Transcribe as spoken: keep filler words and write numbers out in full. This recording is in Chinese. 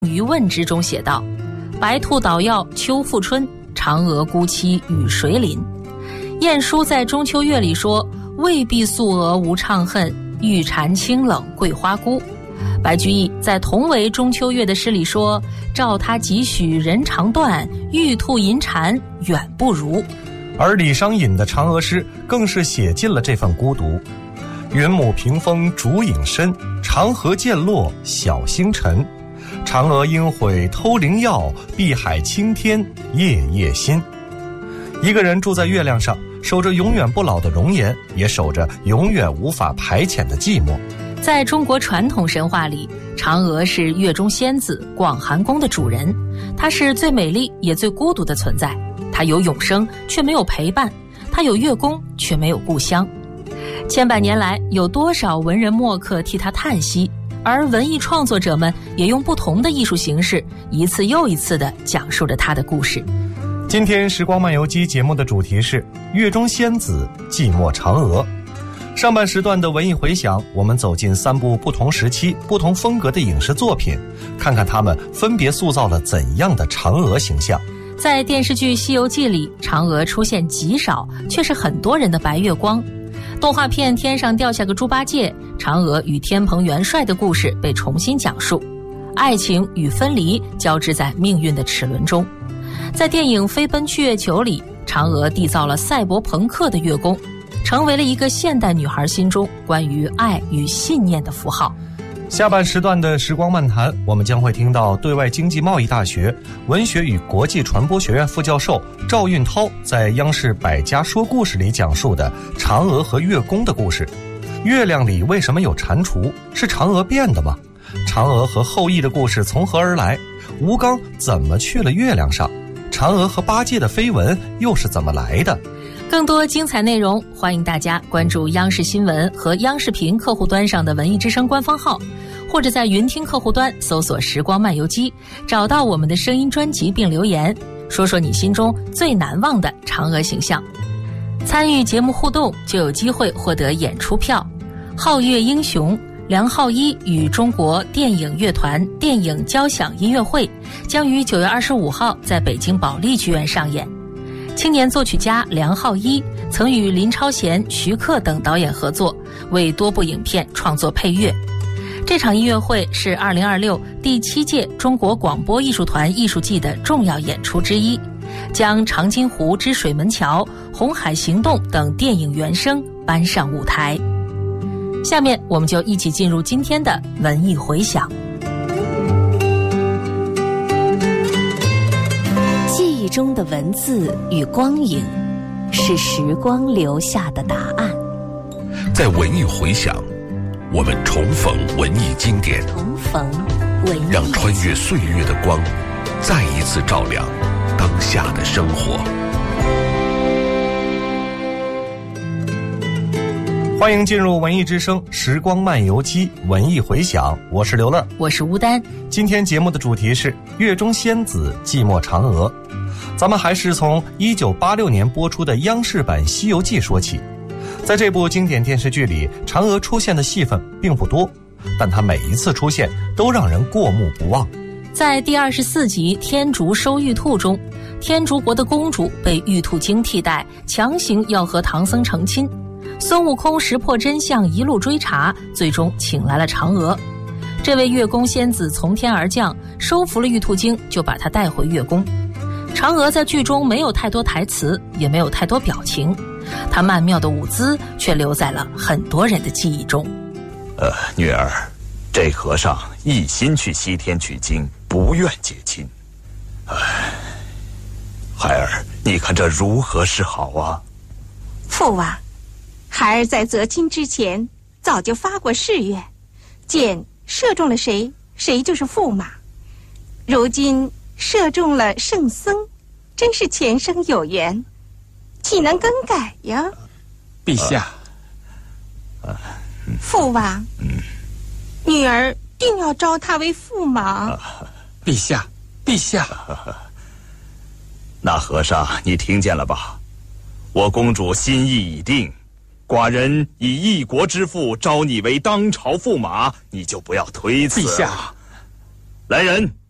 余问之中写道：白兔捣药秋复春，嫦娥孤栖与谁邻。晏殊在中秋月里说：未必素娥无怅恨，玉蝉清冷桂花孤。白居易在同为中秋月的诗里说：照他几许人肠断，玉兔银蝉远不如。 而李商隐的嫦娥诗更是写尽了这份孤独。云母屏风烛影深，长河渐落晓星沉。嫦娥应悔偷灵药，碧海青天夜夜心。一个人住在月亮上，守着永远不老的容颜，也守着永远无法排遣的寂寞。 在中国传统神话里，嫦娥是月中仙子广寒宫的主人，她是最美丽也最孤独的存在。她有永生，却没有陪伴；她有月宫，却没有故乡。千百年来，有多少文人墨客替她叹息，而文艺创作者们也用不同的艺术形式，一次又一次地讲述着她的故事。 今天时光漫游记节目的主题是月中仙子寂寞嫦娥。上半时段的文艺回响，我们走进三部不同时期不同风格的影视作品，看看他们分别塑造了怎样的嫦娥形象。 在电视剧《西游记》里，嫦娥出现极少，却是很多人的白月光。动画片《天上掉下个猪八戒》，嫦娥与天蓬元帅的故事被重新讲述，爱情与分离交织在命运的齿轮中。在电影《飞奔去月球》里，嫦娥缔造了赛博朋克的月宫，成为了一个现代女孩心中关于爱与信念的符号。 下半时段的时光漫谈，我们将会听到对外经济贸易大学文学与国际传播学院副教授赵运涛在央视百家说故事里讲述的嫦娥和月宫的故事。月亮里为什么有蟾蜍？是嫦娥变的吗？嫦娥和后羿的故事从何而来？吴刚怎么去了月亮上？嫦娥和八戒的绯闻又是怎么来的？ 更多精彩内容，欢迎大家关注央视新闻和央视频客户端上的文艺之声官方号，或者在云听客户端搜索时光漫游机，找到我们的声音专辑并留言，说说你心中最难忘的嫦娥形象。参与节目互动就有机会获得演出票。皓月英雄梁浩一与中国电影乐团电影交响音乐会将于九月二十五号在北京保利剧院上演。青年作曲家梁浩一曾与林超贤、徐克等导演合作，为多部影片创作配乐。这场音乐会是二零二六第七届中国广播艺术团艺术季的重要演出之一，将《长津湖之水门桥》、《红海行动》等电影原声搬上舞台。下面我们就一起进入今天的文艺回响。 记忆中的文字与光影，是时光留下的答案。 在文艺回响，我们重逢文艺经典， 重逢文艺， 让穿越岁月的光再一次照亮当下的生活。 欢迎进入文艺之声时光漫游机文艺回响，我是刘乐， 我是吴丹。 今天节目的主题是月中仙子寂寞嫦娥。咱们还是从一九八六年播出的央视版《西游记》说起。在这部经典电视剧里，嫦娥出现的戏份并不多，但她每一次出现都让人过目不忘。 在第二十四集《天竺收玉兔》中，天竺国的公主被玉兔精替代，强行要和唐僧成亲。孙悟空识破真相，一路追查，最终请来了嫦娥。这位月宫仙子从天而降，收服了玉兔精，就把她带回月宫。嫦娥在剧中没有太多台词，也没有太多表情，她曼妙的舞姿却留在了很多人的记忆中。 呃，女儿，这和尚一心去西天取经，不愿结亲。唉，孩儿，你看这如何是好啊？ 父王，孩儿在择亲之前早就发过誓愿，箭射中了谁，谁就是驸马。如今射中了圣僧，真是前生有缘，岂能更改呀？ 陛下， 呃、 父王， 嗯， 女儿定要招他为驸马。 呃、 陛下，陛下。 那和尚，你听见了吧？我公主心意已定，寡人以一国之父招你为当朝驸马，你就不要推辞。 陛下， 来人，